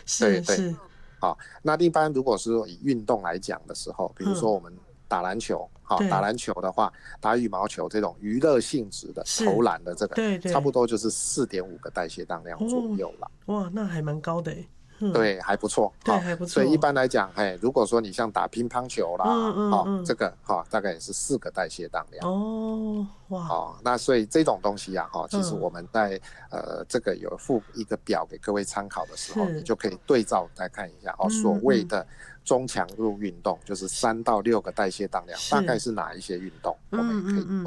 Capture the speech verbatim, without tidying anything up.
是对是， 好，那一般如果是以运动来讲的时候，比如说我们打篮球，好，打对， 篮球的话，打羽毛球这种娱乐性质的投是， 篮的这个， 对对， 差不多就是四点五个代谢当量左哦， 右了。 哇，那还蛮高的诶，嗯， 对，还不错。 对， 好， 还不所以一错， 般来讲，嘿，如果说你像打乒乓球嗯啦，好， 嗯嗯， 这个哈大概也是四个代谢当量。 哦，哇， 哦，那所以这种东西啊，哈，其实嗯， 我们在呃这个有附一个表给各位参考的时候，你是， 就可以对照再看一下哦，所嗯嗯， 谓的中强度运动就是三到六个代谢当量，大概是， 是哪一些运动，我们也可以嗯嗯嗯。